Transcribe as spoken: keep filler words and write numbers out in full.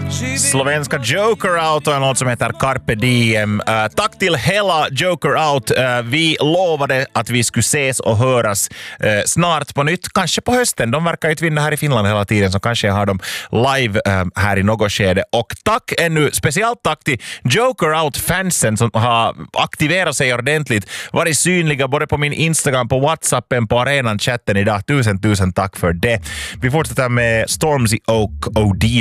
Slovenska Joker Out och en låt som heter Carpe Diem. Uh, tack till hela Joker Out. Uh, vi lovade att vi skulle ses och höras uh, snart på nytt. Kanske på hösten. De verkar ju vinna här i Finland hela tiden, så kanske jag har dem live uh, här i något skede. Och tack ännu, speciellt tack till Joker Out-fansen som har aktiverat sig ordentligt. Varit synliga både på min Instagram, på WhatsAppen, på arenan-chatten idag. Tusen, tusen tack för det. Vi fortsätter med Stormzy Oak O D